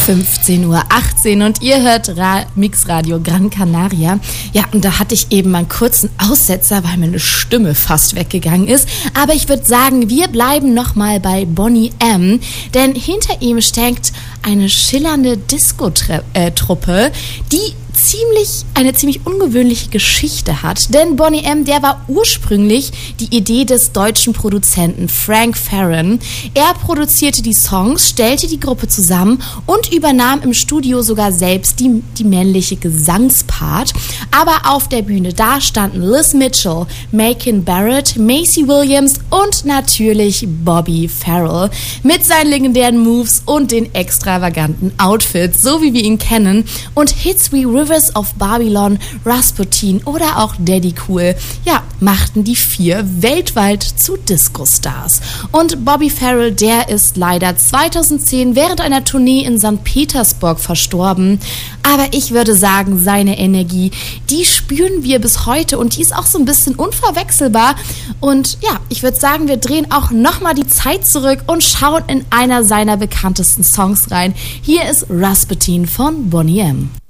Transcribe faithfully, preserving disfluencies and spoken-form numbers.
fünfzehn Uhr achtzehn und ihr hört Ra- Mixradio Gran Canaria. Ja, und da hatte ich eben mal einen kurzen Aussetzer, weil meine Stimme fast weggegangen ist. Aber ich würde sagen, wir bleiben nochmal bei Boney M., denn hinter ihm steckt eine schillernde Disco-Truppe, die ziemlich, eine ziemlich ungewöhnliche Geschichte hat. Denn Boney M., der war ursprünglich die Idee des deutschen Produzenten Frank Farren. Er produzierte die Songs, stellte die Gruppe zusammen und übernahm im Studio sogar selbst die, die männliche Gesangspart. Aber auf der Bühne, da standen Liz Mitchell, Macon Barrett, Macy Williams und natürlich Bobby Farrell mit seinen legendären Moves und den extravaganten Outfits, so wie wir ihn kennen. Und Hits wie Rivers of Babylon, Rasputin oder auch Daddy Cool, ja, machten die vier weltweit zu Disco-Stars. Und Bobby Farrell, der ist leider zweitausendzehn während einer Tournee in Sankt Petersburg verstorben. Aber ich würde sagen, seine Energie, die spüren wir bis heute und die ist auch so ein bisschen unverwechselbar. Und ja, ich würde sagen, wir drehen auch nochmal die Zeit zurück und schauen in einer seiner bekanntesten Songs rein. Hier ist Rasputin von Boney M.